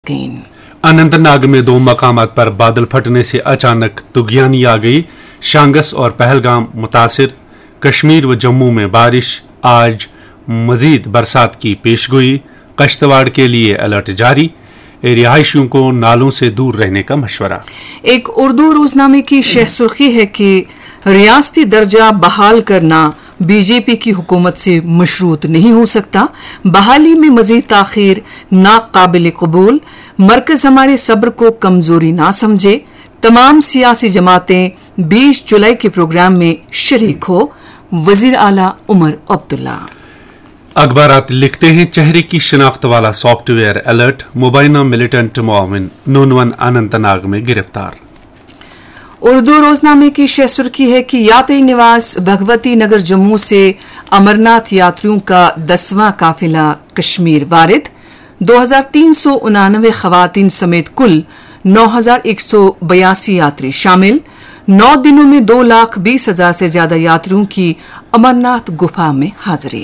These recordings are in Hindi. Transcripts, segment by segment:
अनंतनाग में 2 मकामात पर बादल फटने से अचानक तुगयानी आ गई। शांगस और पहलगाम मुतासिर। कश्मीर व जम्मू में बारिश, आज मजीद बरसात की पेशगोई। कश्तवाड़ के लिए अलर्ट जारी। रिहायशियों को नालों से दूर रहने का मशवरा। एक उर्दू रोजनामे की शह सुर्खी है कि रियासती दर्जा बहाल करना बीजेपी की हुकूमत से मशरूत नहीं हो सकता। बहाली में मजीद ताखीर नाकाबिल कबूल। मरकज हमारे सब्र को कमजोरी ना समझे। तमाम सियासी जमातें 20 जुलाई के प्रोग्राम में शरीक हो। वजीर आला उमर अब्दुल्ला। अखबारात लिखते हैं, चेहरे की शिनाख्त वाला सॉफ्टवेयर अलर्ट। मुबैना मिलिटेंट मुआविन नूनवन अनंतनाग में गिरफ्तार। उर्दू रोजनामे की शह सुर्खी है कि यात्री निवास भगवती नगर जम्मू से अमरनाथ यात्रियों का 10वां काफिला कश्मीर वारिद। 2389 खवातीन समेत कुल 9182 यात्री शामिल। 9 दिनों में 2,20,000 से ज्यादा यात्रियों की अमरनाथ गुफा में हाजिरी।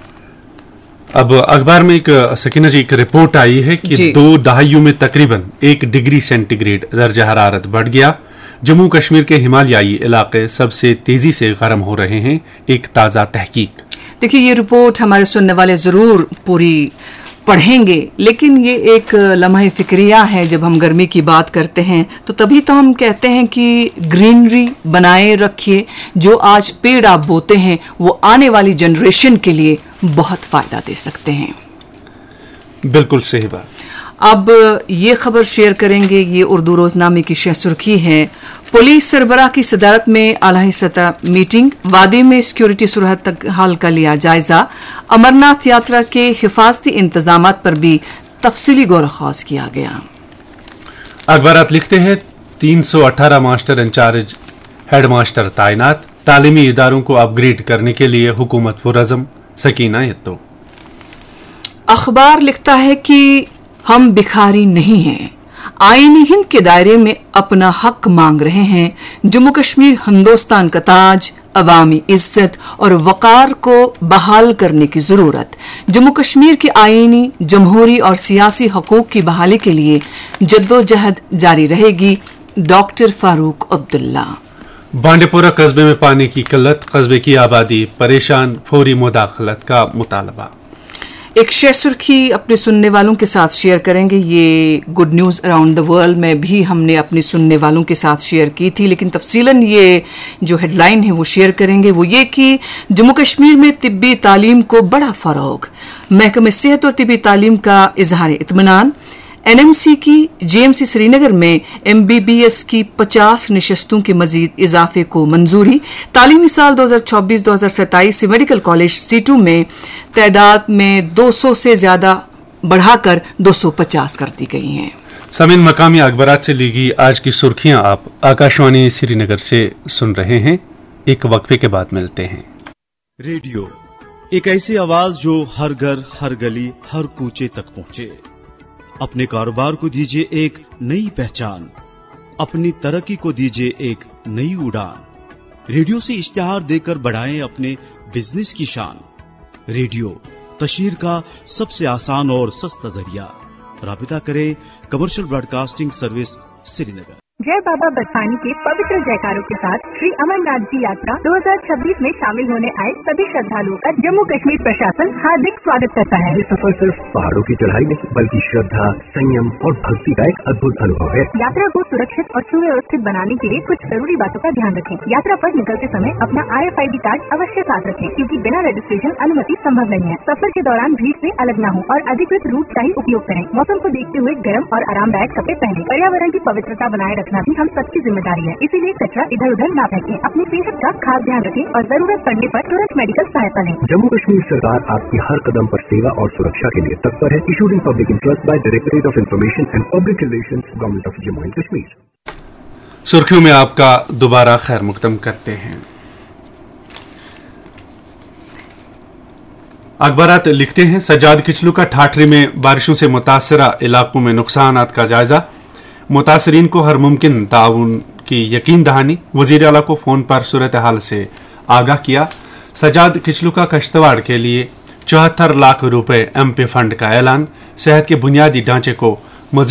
अब अखबार में एक सकीना जी एक रिपोर्ट आई है कि 2 दहाइयों में तकरीबन 1 डिग्री सेंटीग्रेड दर्जा हरारत बढ़ गया। जम्मू कश्मीर के हिमालयाई इलाके सबसे तेजी से गर्म हो रहे हैं। एक ताजा तहकीक। देखिए, ये रिपोर्ट हमारे सुनने वाले जरूर पूरी पढ़ेंगे, लेकिन ये एक लम्हा फिक्रिया है। जब हम गर्मी की बात करते हैं तो तभी तो हम कहते हैं कि ग्रीनरी बनाए रखिए। जो आज पेड़ आप बोते हैं वो आने वाली जनरेशन के लिए बहुत फायदा दे सकते हैं। बिल्कुल सही बात। अब ये खबर शेयर करेंगे। ये उर्दू रोजनामे की शह सुर्खी है, पुलिस सरबराह की सदारत में आला सतह मीटिंग। वादी में सिक्योरिटी सूरत हाल का लिया जायजा। अमरनाथ यात्रा के हिफाजती इंतजामात पर भी तफसीली गौर खौज किया गया। अखबारात लिखते हैं, 318 मास्टर इंचार्ज हेड मास्टर तैनात। तालीमी इदारों को अपग्रेड करने के लिए हुकूमत पुरज़म। सकीना यत्तो। अखबार लिखता है कि हम भिखारी नहीं हैं, आईनी हिंद के दायरे में अपना हक मांग रहे हैं। जम्मू कश्मीर हिंदुस्तान का ताज, अवामी इज्जत और वकार को बहाल करने की जरूरत। जम्मू कश्मीर के आईनी, जमहूरी और सियासी हकूक की बहाली के लिए जद्दोजहद जारी रहेगी। डॉक्टर फारूक अब्दुल्ला। बांडीपुरा कस्बे में पानी की किल्लत, कस्बे की आबादी परेशान। फौरी मुदाखलत का मुतालबा। एक शेयर सुर्खी अपने सुनने वालों के साथ शेयर करेंगे। ये good news around the world में भी हमने अपने सुनने वालों के साथ शेयर की थी, लेकिन तफसीलन ये जो हेडलाइन है वो शेयर करेंगे। वो ये कि जम्मू कश्मीर में तिब्बी तालीम को बड़ा फरोग। महकमे सेहत और तिब्बी तालीम का इजहार इत्मीनान। एनएमसी की जेएमसी श्रीनगर में एमबीबीएस की 50 नशस्तों के मजीद इजाफे को मंजूरी। तालीमी साल 2024-2027 से मेडिकल कॉलेज सीटों में तादाद में 200 से ज्यादा बढ़ाकर 250 कर दी गई हैं। समीन मकामी अखबारात से ली गई आज की सुर्खियां आप आकाशवाणी श्रीनगर से सुन रहे हैं। एक वक्फे के बाद मिलते हैं। रेडियो एक ऐसी आवाज जो हर घर, हर गली, हर कूचे तक पहुंचे। अपने कारोबार को दीजिए एक नई पहचान, अपनी तरक्की को दीजिए एक नई उड़ान। रेडियो से इश्तिहार देकर बढ़ाएं अपने बिजनेस की शान। रेडियो तशहीर का सबसे आसान और सस्ता जरिया। राबिता करें कमर्शियल ब्रॉडकास्टिंग सर्विस श्रीनगर। जय बाबा बरसानी के पवित्र जयकारों के साथ श्री अमरनाथ जी यात्रा 2026 में शामिल होने आए सभी श्रद्धालुओं का जम्मू कश्मीर प्रशासन हार्दिक स्वागत करता है। ये सफर सिर्फ पहाड़ों की चढ़ाई नहीं बल्कि श्रद्धा, संयम और भक्ति का एक अद्भुत अनुभव है। यात्रा को सुरक्षित और सुव्यवस्थित बनाने के लिए कुछ जरूरी बातों का ध्यान रखें। यात्रा पर निकलते समय अपना RFID कार्ड अवश्य साथ रखें, क्योंकि बिना रजिस्ट्रेशन अनुमति संभव नहीं है। सफर के दौरान भीड़ से अलग न हो और अधिकृत रूट का ही उपयोग करें। मौसम को देखते हुए गर्म और आरामदायक कपड़े पहने। पर्यावरण की पवित्रता बनाए रखना भी हम सबकी जिम्मेदारी है, इसीलिए कचरा इधर उधर न फेंकें। अपनी सेहत का खास ध्यान रखें और जरूरत पड़ने पर तुरंत मेडिकल सहायता लें। जम्मू कश्मीर सरकार आपकी हर कदम पर सेवा और सुरक्षा के लिए तत्पर है। Issued in public interest by directorate of information and public relations, government of Jammu and Kashmir. सुर्खियों में आपका दोबारा खैर मुकदम करते हैं। अखबारात लिखते हैं, सज्जाद किचलू का ठाठरी में बारिशों से मुतासरा इलाकों में नुकसानात का जायजा। मुतासरीन को हर मुमकिन ताउन की यकीन दहानी। वजीर आला को फोन पर सूरत हाल से आगाह किया। सज्जाद किचलू का कश्तवाड़ के लिए 74 लाख रुपए MP फंड का ऐलान। सेहत के बुनियादी ढांचे को